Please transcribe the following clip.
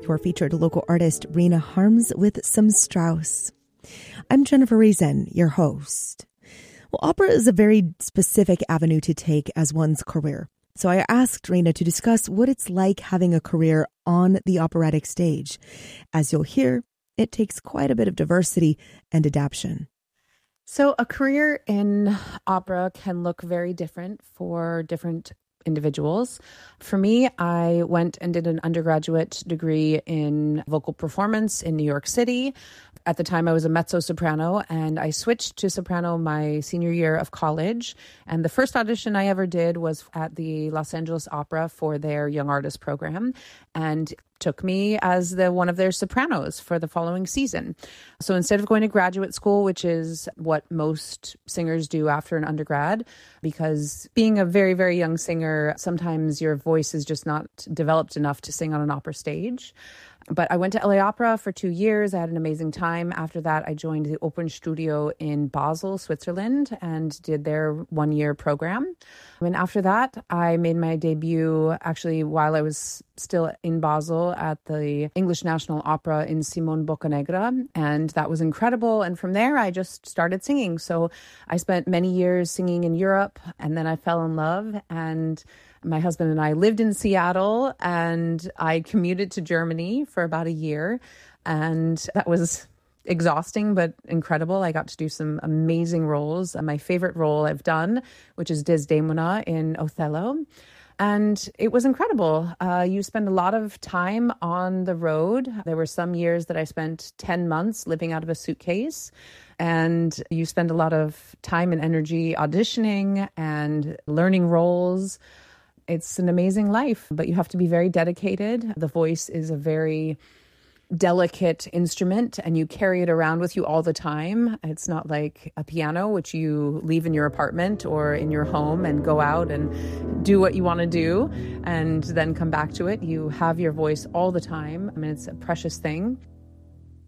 for featured local artist Rena Harms with some Strauss. I'm Jennifer Reason, your host. Well, opera is a very specific avenue to take as one's career. So I asked Rena to discuss what it's like having a career on the operatic stage. As you'll hear, it takes quite a bit of diversity and adaptation. So a career in opera can look very different for different individuals. For me, I went and did an undergraduate degree in vocal performance in New York City. At the time, I was a mezzo-soprano, and I switched to soprano my senior year of college. And the first audition I ever did was at the Los Angeles Opera for their Young Artist program, and took me as one of their sopranos for the following season. So instead of going to graduate school, which is what most singers do after an undergrad, because being a very, very young singer, sometimes your voice is just not developed enough to sing on an opera stage. But I went to LA Opera for 2 years. I had an amazing time. After that, I joined the Opernstudio in Basel, Switzerland, and did their 1-year program. And after that, I made my debut actually while I was still in Basel at the English National Opera in Simone Boccanegra. And that was incredible. And from there, I just started singing. So I spent many years singing in Europe, and then I fell in love, and my husband and I lived in Seattle, and I commuted to Germany for about a year, and that was exhausting but incredible. I got to do some amazing roles. My favorite role I've done, which is Desdemona in Othello, and it was incredible. You spend a lot of time on the road. There were some years that I spent 10 months living out of a suitcase, and you spend a lot of time and energy auditioning and learning roles. It's an amazing life, but you have to be very dedicated. The voice is a very delicate instrument, and you carry it around with you all the time. It's not like a piano, which you leave in your apartment or in your home and go out and do what you want to do and then come back to it. You have your voice all the time. I mean, it's a precious thing.